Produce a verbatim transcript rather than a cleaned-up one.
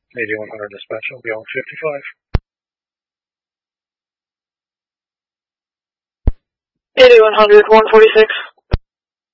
eighty-one hundred dispatch, I'll be on fifty-five. eighty-one hundred, one forty-six.